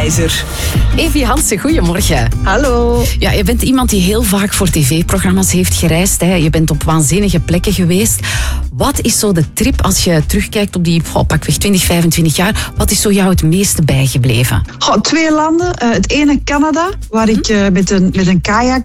Wegwijzer. Evi Hansen, goedemorgen. Hallo. Ja, je bent iemand die heel vaak voor tv-programma's heeft gereisd. Hè. Je bent op waanzinnige plekken geweest. Wat is zo de trip als je terugkijkt op die pakweg 20, 25 jaar? Wat is zo jou het meeste bijgebleven? 2 landen. Het ene Canada, waar ik met een kajak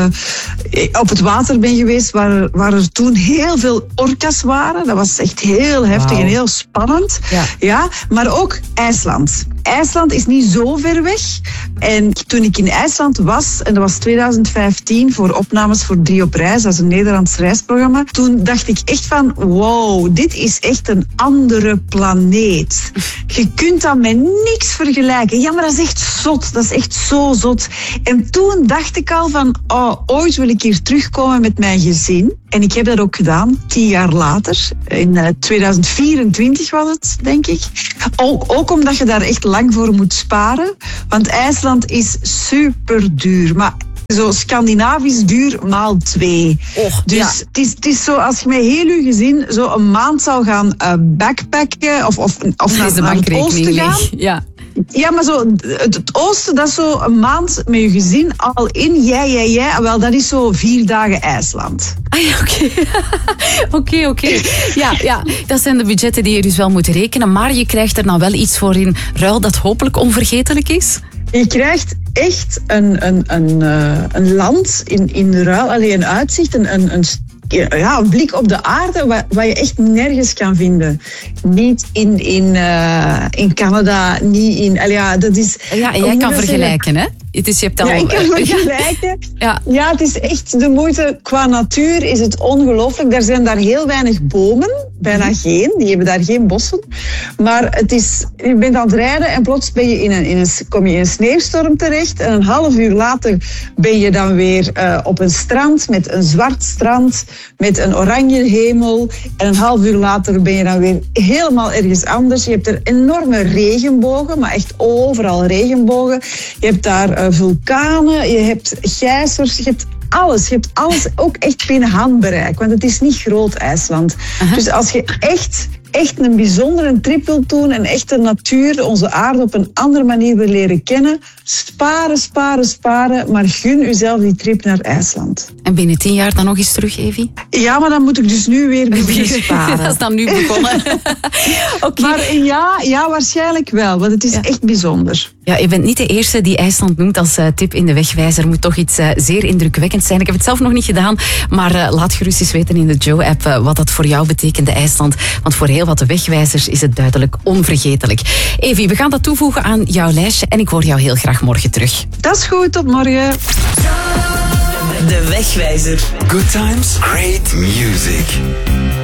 op het water ben geweest, waar er toen heel veel orka's waren. Dat was echt heel heftig en heel spannend. Ja, maar ook IJsland. IJsland is niet zo ver weg. En toen ik in IJsland was, en dat was 2015 voor opnames voor 3 op reis, dat is een Nederlands reisprogramma, toen dacht ik echt van, wow, dit is echt een andere planeet. Je kunt dat met niks vergelijken. Ja, maar dat is echt zot. Dat is echt zo zot. En toen dacht ik al van, ooit wil ik hier terugkomen met mijn gezin. En ik heb dat ook gedaan, 10 jaar later. In 2024 was het, denk ik. Ook omdat je daar echt lang voor moet sparen. Want IJsland is super duur. Maar zo Scandinavisch duur maal 2. Dus het is zo, als je met heel je gezin zo een maand zou gaan backpacken of naar het oosten gaan. Ja, maar zo, het oosten, dat is zo een maand met je gezin al in. Jij. Wel, dat is zo 4 dagen IJsland. Ah ja, oké. Ja, dat zijn de budgetten die je dus wel moet rekenen. Maar je krijgt er nou wel iets voor in ruil dat hopelijk onvergetelijk is. Je krijgt echt een land in ruil, alleen een uitzicht, een blik op de aarde wat je echt nergens kan vinden. Niet in Canada, niet in... dat is, ja, en jij kan vergelijken, hè? Ik kan vergelijken. Ja, het is echt de moeite. Qua natuur is het ongelooflijk. Er zijn daar heel weinig bomen, bijna geen. Die hebben daar geen bossen. Maar het is, je bent aan het rijden en plots ben je kom je in een sneeuwstorm terecht. En een half uur later ben je dan weer op een strand met een zwart strand, met een oranje hemel. En een half uur later ben je dan weer helemaal ergens anders. Je hebt er enorme regenbogen, maar echt overal regenbogen. Je hebt daar vulkanen, je hebt gijzers, je hebt alles. Je hebt alles ook echt binnen handbereik, want het is niet groot IJsland. Dus als je echt een bijzondere trip wilt doen en echt de natuur, onze aarde op een andere manier wil leren kennen, sparen, maar gun uzelf die trip naar IJsland. En binnen 10 jaar dan nog eens terug, Evi? Ja, maar dan moet ik dus nu weer beginnen sparen. Dat is dan nu begonnen. Okay. Maar ja, waarschijnlijk wel, want het is echt bijzonder. Ja, je bent niet de eerste die IJsland noemt als tip in de Wegwijzer. Moet toch iets zeer indrukwekkend zijn. Ik heb het zelf nog niet gedaan, maar laat gerust eens weten in de Joe-app wat dat voor jou betekende, IJsland. Want voor heel wat de Wegwijzers is het duidelijk onvergetelijk. Evi, we gaan dat toevoegen aan jouw lijstje en ik hoor jou heel graag morgen terug. Dat is goed, tot morgen. De Wegwijzer. Good times, great music.